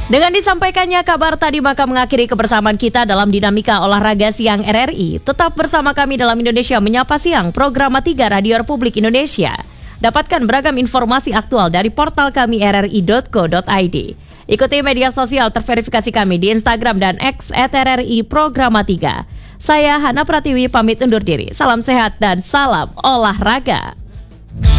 Dengan disampaikannya kabar tadi maka mengakhiri kebersamaan kita dalam dinamika olahraga siang RRI. Tetap bersama kami dalam Indonesia Menyapa Siang, program 3 Radio Republik Indonesia. Dapatkan beragam informasi aktual dari portal kami rri.co.id. Ikuti media sosial terverifikasi kami di Instagram dan X @RRI Programa 3. Saya Hana Pratiwi pamit undur diri. Salam sehat dan salam olahraga.